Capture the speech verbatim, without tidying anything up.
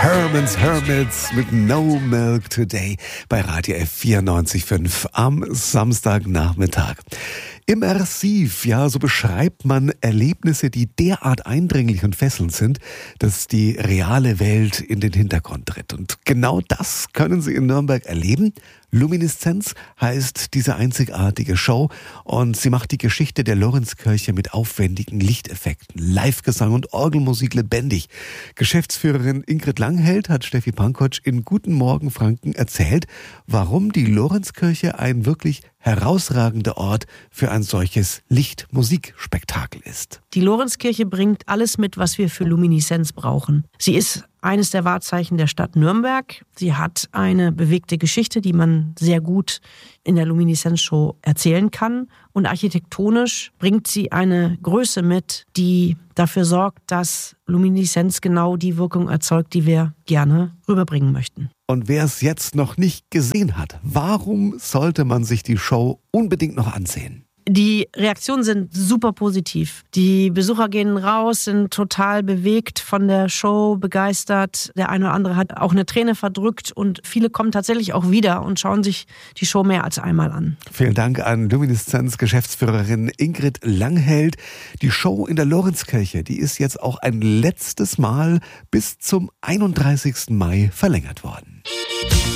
Herman's Hermits mit No Milk Today bei Radio F vierundneunzig Komma fünf am Samstagnachmittag. Immersiv, ja, so beschreibt man Erlebnisse, die derart eindringlich und fesselnd sind, dass die reale Welt in den Hintergrund tritt. Und genau das können Sie in Nürnberg erleben. Lumineszenz heißt diese einzigartige Show und sie macht die Geschichte der Lorenzkirche mit aufwendigen Lichteffekten, Livegesang und Orgelmusik lebendig. Geschäftsführerin Ingrid Langheld hat Steffi Pankotsch in Guten Morgen Franken erzählt, warum die Lorenzkirche ein wirklich herausragender Ort für ein solches Lichtmusikspektakel ist. Die Lorenzkirche bringt alles mit, was wir für Lumineszenz brauchen. Sie ist eines der Wahrzeichen der Stadt Nürnberg. Sie hat eine bewegte Geschichte, die man sehr gut in der Lumineszenz-Show erzählen kann. Und architektonisch bringt sie eine Größe mit, die dafür sorgt, dass Lumineszenz genau die Wirkung erzeugt, die wir gerne rüberbringen möchten. Und wer es jetzt noch nicht gesehen hat, warum sollte man sich die Show unbedingt noch ansehen? Die Reaktionen sind super positiv. Die Besucher gehen raus, sind total bewegt von der Show, begeistert. Der eine oder andere hat auch eine Träne verdrückt und viele kommen tatsächlich auch wieder und schauen sich die Show mehr als einmal an. Vielen Dank an Lumineszenz-Geschäftsführerin Ingrid Langheld. Die Show in der Lorenzkirche, die ist jetzt auch ein letztes Mal bis zum einunddreißigsten Mai verlängert worden.